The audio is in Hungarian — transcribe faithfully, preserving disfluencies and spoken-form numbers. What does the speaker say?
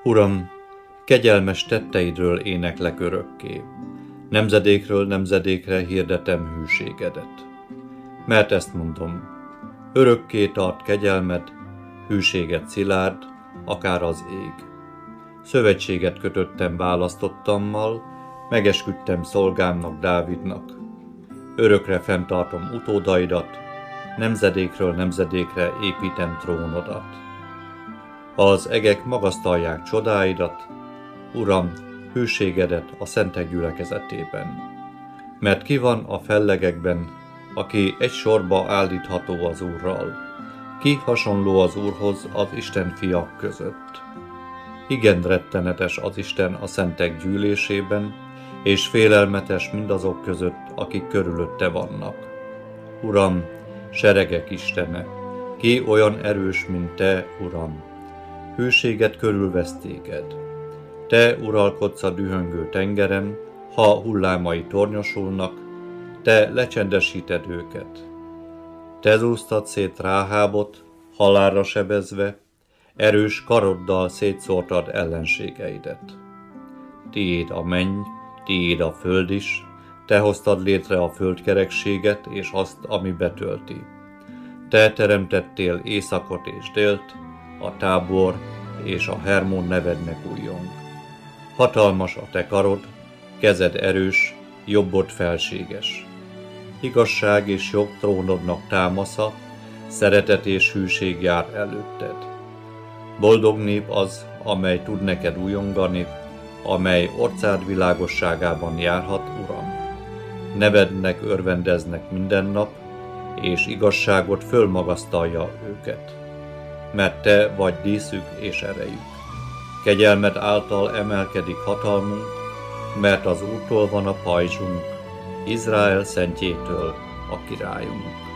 Uram, kegyelmes tetteidről éneklek örökké, nemzedékről nemzedékre hirdetem hűségedet. Mert ezt mondom, örökké tart kegyelmed, hűséged szilárd, akár az ég. Szövetséget kötöttem választottammal, megesküdtem szolgámnak Dávidnak. Örökre fenntartom utódaidat, nemzedékről nemzedékre építem trónodat. Az egek magasztalják csodáidat, Uram, hűségedet a szentek gyülekezetében. Mert ki van a fellegekben, aki egy sorba állítható az Úrral, ki hasonló az Úrhoz az Isten fiak között. Igen rettenetes az Isten a szentek gyűlésében, és félelmetes mindazok között, akik körülötte vannak. Uram, seregek Istene, ki olyan erős, mint Te, Uram? Hűséget körülvesz téged. Te uralkodsz a dühöngő tengeren, ha hullámai tornyosulnak, Te lecsendesíted őket. Te zúztad szét Ráhábot, halálra sebezve, erős karoddal szétszórtad ellenségeidet. Tiéd a menny, tiéd a föld is, Te hoztad létre a földkerekséget és azt, ami betölti. Te teremtettél északot és délt, a Tábor és a Hermon nevednek újjong. Hatalmas a te karod, kezed erős, jobbod felséges. Igazság és jog trónodnak támasza, szeretet és hűség jár előtted. Boldog nép az, amely tud neked újongani, amely orcád világosságában járhat, Uram. Nevednek örvendeznek minden nap, és igazságot fölmagasztalja őket. Mert te vagy díszük és erejük. Kegyelmed által emelkedik hatalmunk, mert az Úrtól van a pajzsunk, Izrael szentjétől a királyunk.